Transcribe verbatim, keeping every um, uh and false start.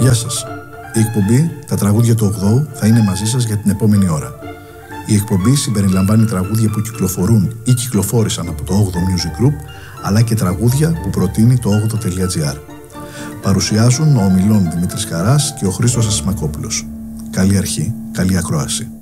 Γεια σας. Η εκπομπή «Τα τραγούδια του ογδόου» θα είναι μαζί σας για την επόμενη ώρα. Η εκπομπή συμπεριλαμβάνει τραγούδια που κυκλοφορούν ή κυκλοφόρησαν από το όγδοο Music Group, αλλά και τραγούδια που προτείνει το όγδοο τελεία τζι άρ. Παρουσιάζουν ο ομιλών Δημήτρης Χαράς και ο Χρήστος Ασημακόπουλος. Καλή αρχή, καλή ακρόαση.